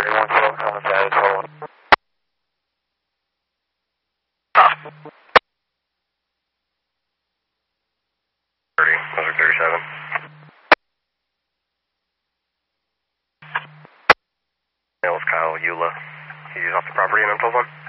3112, homicide, total. 30, those are 37. Male is Kyle Eula. He's off the property in M12-1.